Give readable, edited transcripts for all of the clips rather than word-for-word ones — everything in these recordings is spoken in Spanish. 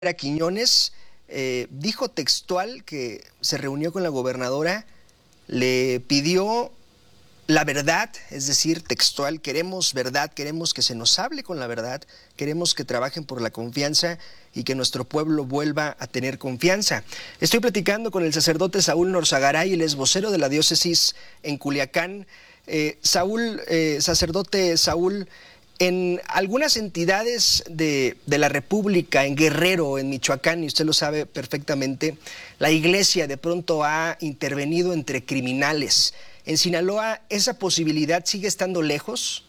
Quiñones dijo textual que se reunió con la gobernadora, le pidió la verdad, es decir, textual: queremos verdad, queremos que se nos hable con la verdad, queremos que trabajen por la confianza y que nuestro pueblo vuelva a tener confianza. Estoy platicando con el sacerdote Saúl Norzagaray, él es vocero de la diócesis en Culiacán. Sacerdote Saúl, en algunas entidades de la República, en Guerrero, en Michoacán, y usted lo sabe perfectamente, la iglesia de pronto ha intervenido entre criminales. En Sinaloa, ¿esa posibilidad sigue estando lejos?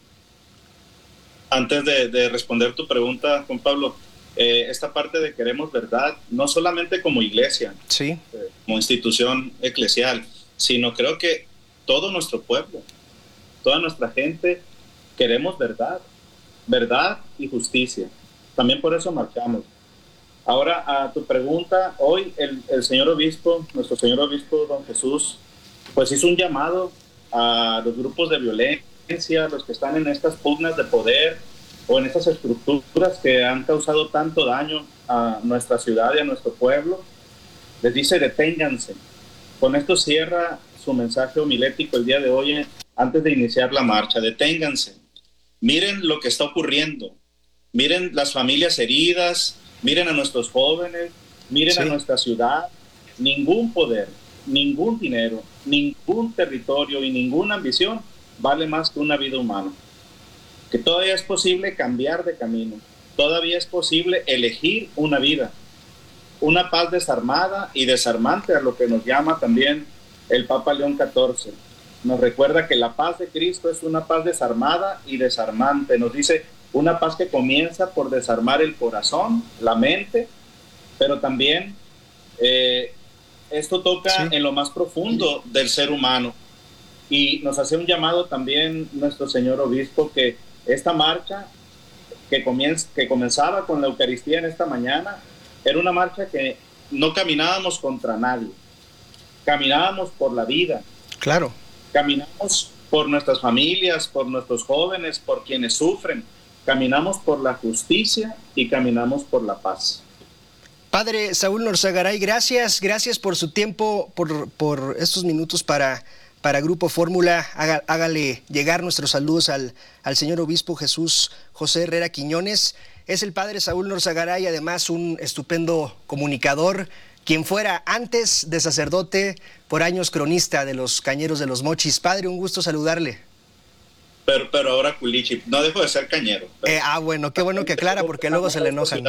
Antes de responder tu pregunta, Juan Pablo, esta parte de queremos verdad, no solamente como iglesia, sí, como institución eclesial, sino creo que todo nuestro pueblo, toda nuestra gente, queremos verdad, verdad y justicia. También por eso marchamos. Ahora, a tu pregunta, hoy el señor obispo, nuestro señor obispo, don Jesús, pues hizo un llamado a los grupos de violencia, los que están en estas pugnas de poder o en estas estructuras que han causado tanto daño a nuestra ciudad y a nuestro pueblo. Les dice: deténganse. Con esto cierra su mensaje homilético el día de hoy, antes de iniciar la marcha. Deténganse. Miren lo que está ocurriendo. Miren las familias heridas, miren a nuestros jóvenes, miren a nuestra ciudad. Ningún poder, ningún dinero, ningún territorio y ninguna ambición vale más que una vida humana. Que todavía es posible cambiar de camino, todavía es posible elegir una vida, una paz desarmada y desarmante, a lo que nos llama también el Papa León XIV. Nos recuerda que la paz de Cristo es una paz desarmada y desarmante. Nos dice una paz que comienza por desarmar el corazón, la mente, pero también esto toca en lo más profundo del ser humano. Y nos hace un llamado también nuestro señor obispo, que esta marcha que comenzaba con la Eucaristía en esta mañana, era una marcha que no caminábamos contra nadie, caminábamos por la vida. Claro. Caminamos por nuestras familias, por nuestros jóvenes, por quienes sufren. Caminamos por la justicia y caminamos por la paz. Padre Saúl Norzagaray, gracias por su tiempo, por estos minutos para Grupo Fórmula. Hágale llegar nuestros saludos al señor obispo Jesús José Herrera Quiñones. Es el padre Saúl Norzagaray, además un estupendo comunicador, quien fuera antes de sacerdote, por años cronista de los Cañeros de los Mochis. Padre, un gusto saludarle. Pero ahora culichi, no dejo de ser cañero. Bueno, qué bueno que aclara, porque luego se le enojan.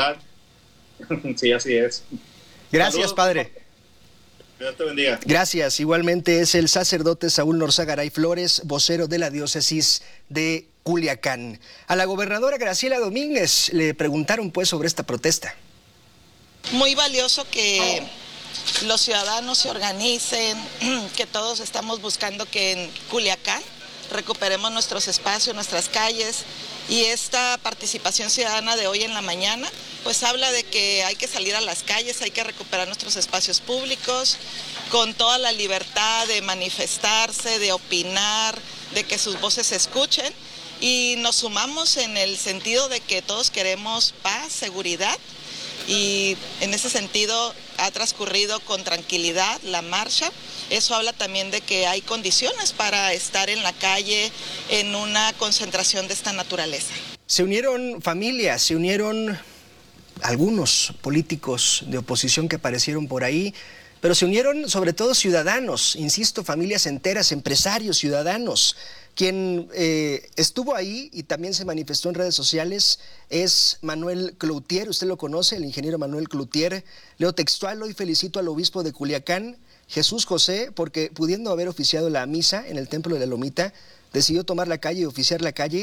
Sí, así es. Gracias, Saludos, padre. Dios te bendiga. Gracias. Igualmente es el sacerdote Saúl Norzagaray Flores, vocero de la diócesis de Culiacán. A la gobernadora Graciela Domínguez le preguntaron pues sobre esta protesta. Muy valioso que los ciudadanos se organicen, que todos estamos buscando que en Culiacán recuperemos nuestros espacios, nuestras calles, y esta participación ciudadana de hoy en la mañana pues habla de que hay que salir a las calles, hay que recuperar nuestros espacios públicos con toda la libertad de manifestarse, de opinar, de que sus voces se escuchen, y nos sumamos en el sentido de que todos queremos paz, seguridad, y en ese sentido ha transcurrido con tranquilidad la marcha. Eso habla también de que hay condiciones para estar en la calle en una concentración de esta naturaleza. Se unieron familias, se unieron algunos políticos de oposición que aparecieron por ahí, pero se unieron sobre todo ciudadanos, insisto, familias enteras, empresarios, ciudadanos. Quien estuvo ahí y también se manifestó en redes sociales es Manuel Cloutier. Usted lo conoce, el ingeniero Manuel Cloutier. Leo textual: hoy felicito al obispo de Culiacán, Jesús José, porque pudiendo haber oficiado la misa en el templo de la Lomita, decidió tomar la calle y oficiar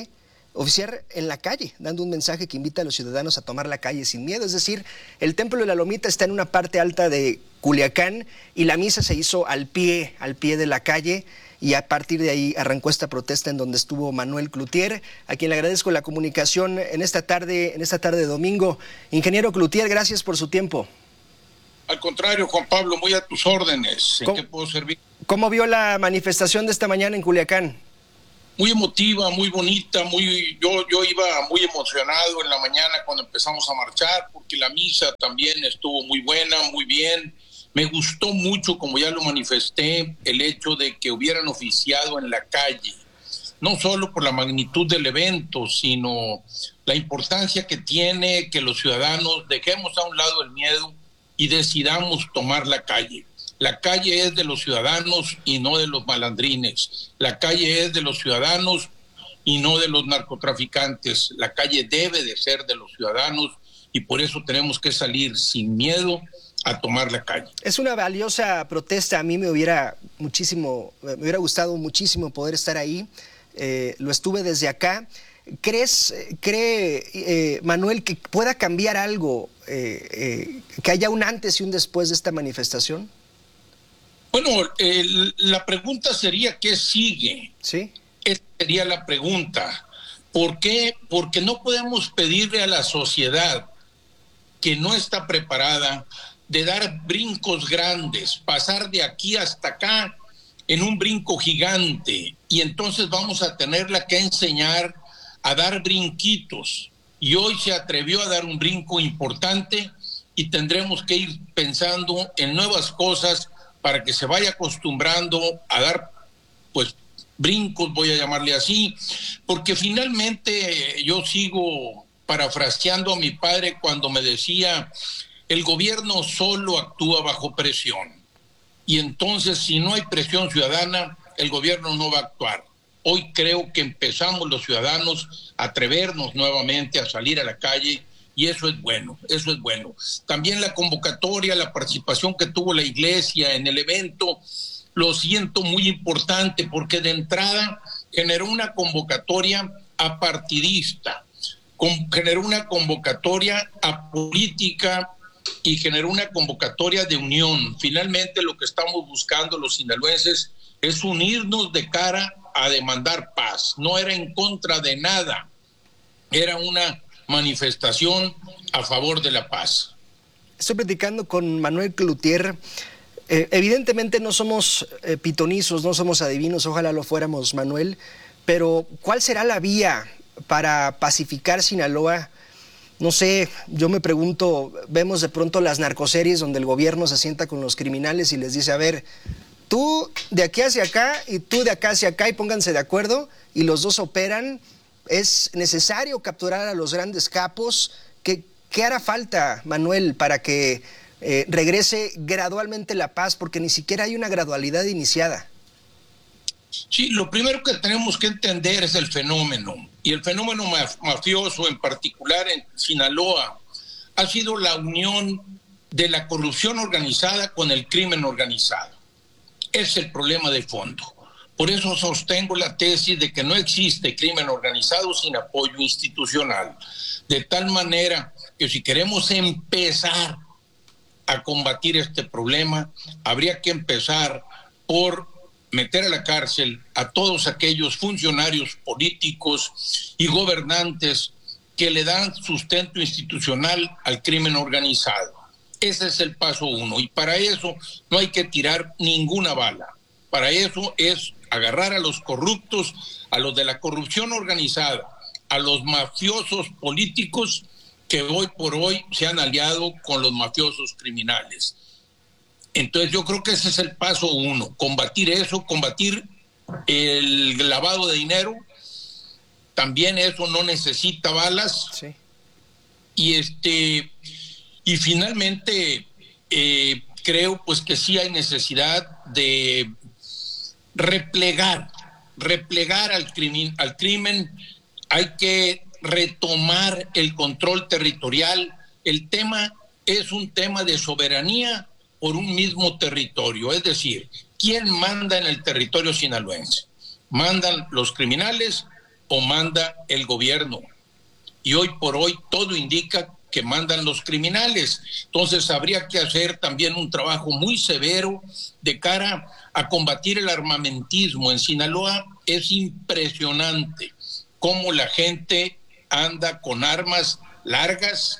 en la calle, dando un mensaje que invita a los ciudadanos a tomar la calle sin miedo. Es decir, el templo de la Lomita está en una parte alta de Culiacán y la misa se hizo al pie de la calle, y a partir de ahí arrancó esta protesta en donde estuvo Manuel Cloutier, a quien le agradezco la comunicación en esta tarde de domingo. Ingeniero Cloutier, gracias por su tiempo. Al contrario, Juan Pablo, muy a tus órdenes. ¿En qué puedo servir? ¿Cómo vio la manifestación de esta mañana en Culiacán? muy emotiva, muy bonita, yo iba muy emocionado en la mañana cuando empezamos a marchar, porque la misa también estuvo muy buena, muy bien. Me gustó mucho, como ya lo manifesté, el hecho de que hubieran oficiado en la calle, no solo por la magnitud del evento, sino la importancia que tiene que los ciudadanos dejemos a un lado el miedo y decidamos tomar la calle. La calle es de los ciudadanos y no de los malandrines. La calle es de los ciudadanos y no de los narcotraficantes. La calle debe de ser de los ciudadanos y por eso tenemos que salir sin miedo a tomar la calle. Es una valiosa protesta. A mí me hubiera gustado muchísimo poder estar ahí. Lo estuve desde acá. ¿Cree Manuel que pueda cambiar algo, que haya un antes y un después de esta manifestación? Bueno, la pregunta sería ¿qué sigue? Sí. Esa sería la pregunta. ¿Por qué? Porque no podemos pedirle a la sociedad que no está preparada de dar brincos grandes, pasar de aquí hasta acá en un brinco gigante, y entonces vamos a tenerla que enseñar a dar brinquitos. Y hoy se atrevió a dar un brinco importante y tendremos que ir pensando en nuevas cosas para que se vaya acostumbrando a dar, pues, brincos, voy a llamarle así, porque finalmente yo sigo parafraseando a mi padre cuando me decía, el gobierno solo actúa bajo presión, y entonces si no hay presión ciudadana, el gobierno no va a actuar. Hoy creo que empezamos los ciudadanos a atrevernos nuevamente a salir a la calle, y eso es bueno, eso es bueno. También la convocatoria, la participación que tuvo la iglesia en el evento, lo siento muy importante, porque de entrada generó una convocatoria apartidista, generó una convocatoria apolítica y generó una convocatoria de unión. Finalmente lo que estamos buscando los sinaloenses es unirnos de cara a demandar paz. No era en contra de nada, era una manifestación a favor de la paz. Estoy platicando con Manuel Cloutier. Evidentemente no somos pitonizos, no somos adivinos, ojalá lo fuéramos, Manuel, pero ¿cuál será la vía para pacificar Sinaloa? No sé, yo me pregunto, vemos de pronto las narcoseries donde el gobierno se sienta con los criminales y les dice, a ver, tú de aquí hacia acá y tú de acá hacia acá y pónganse de acuerdo, y los dos operan. ¿Es necesario capturar a los grandes capos? ¿Qué hará falta, Manuel, para que regrese gradualmente la paz? Porque ni siquiera hay una gradualidad iniciada. Sí, lo primero que tenemos que entender es el fenómeno. Y el fenómeno mafioso, en particular en Sinaloa, ha sido la unión de la corrupción organizada con el crimen organizado. Es el problema de fondo. Por eso sostengo la tesis de que no existe crimen organizado sin apoyo institucional. De tal manera que si queremos empezar a combatir este problema, habría que empezar por meter a la cárcel a todos aquellos funcionarios políticos y gobernantes que le dan sustento institucional al crimen organizado. Ese es el paso uno, y para eso no hay que tirar ninguna bala. Para eso es agarrar a los corruptos, a los de la corrupción organizada, a los mafiosos políticos que hoy por hoy se han aliado con los mafiosos criminales. Entonces yo creo que ese es el paso uno, combatir eso, combatir el lavado de dinero. También eso no necesita balas. Sí. Y finalmente creo pues que sí hay necesidad de replegar al crimen. Hay que retomar el control territorial. El tema es un tema de soberanía por un mismo territorio, es decir, ¿quién manda en el territorio sinaloense? ¿Mandan los criminales o manda el gobierno? Y hoy por hoy todo indica que mandan los criminales. Entonces habría que hacer también un trabajo muy severo de cara a combatir el armamentismo. En Sinaloa es impresionante cómo la gente anda con armas largas,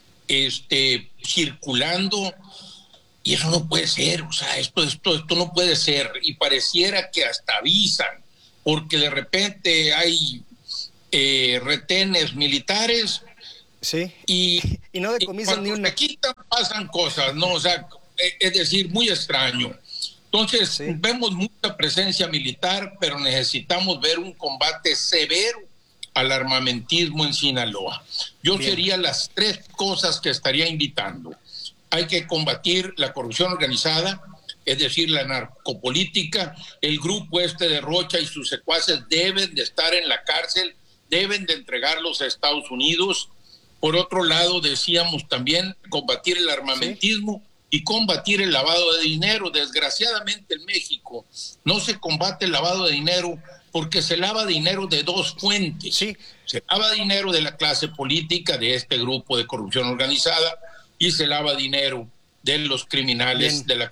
circulando, y eso no puede ser. O sea, esto no puede ser, y pareciera que hasta avisan porque de repente hay retenes militares. Sí. Y no decomisan ni una. Se quitan, pasan cosas, ¿no? O sea, es decir, muy extraño. Entonces, Sí. vemos mucha presencia militar, pero necesitamos ver un combate severo al armamentismo en Sinaloa. Yo sería las 3 cosas que estaría invitando. Hay que combatir la corrupción organizada, es decir, la narcopolítica. El grupo de Rocha y sus secuaces deben de estar en la cárcel, deben de entregarlos a Estados Unidos. Por otro lado, decíamos también combatir el armamentismo y combatir el lavado de dinero. Desgraciadamente en México no se combate el lavado de dinero porque se lava dinero de 2 fuentes. Sí. Se lava dinero de la clase política, de este grupo de corrupción organizada, y se lava dinero de los criminales del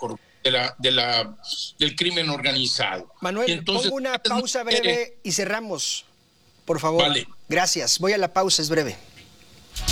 crimen organizado. Manuel, entonces, pongo una pausa breve y cerramos, por favor. Vale. Gracias. Voy a la pausa, es breve.